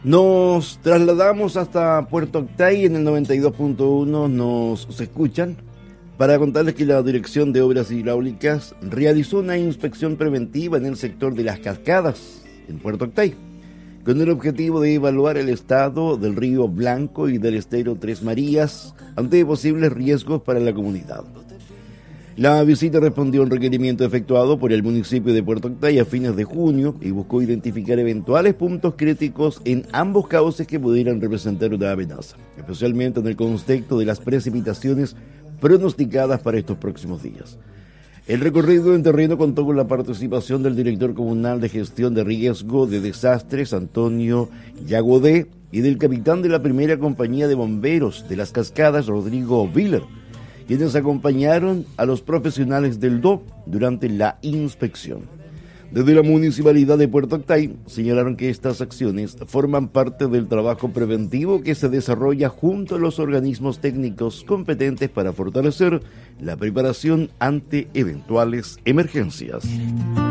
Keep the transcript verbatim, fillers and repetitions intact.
Nos trasladamos hasta Puerto Octay. En el noventa y dos punto uno nos se escuchan para contarles que la Dirección de Obras Hidráulicas realizó una inspección preventiva en el sector de las cascadas en Puerto Octay, con el objetivo de evaluar el estado del río Blanco y del estero Tres Marías ante posibles riesgos para la comunidad. La visita respondió a un requerimiento efectuado por el municipio de Puerto Octay a fines de junio y buscó identificar eventuales puntos críticos en ambos cauces que pudieran representar una amenaza, especialmente en el contexto de las precipitaciones pronosticadas para estos próximos días. El recorrido en terreno contó con la participación del director comunal de gestión de riesgo de desastres, Antonio Yagodé, y del capitán de la primera compañía de bomberos de las cascadas, Rodrigo Viller, quienes acompañaron a los profesionales del D O P durante la inspección. Desde la Municipalidad de Puerto Octay señalaron que estas acciones forman parte del trabajo preventivo que se desarrolla junto a los organismos técnicos competentes para fortalecer la preparación ante eventuales emergencias.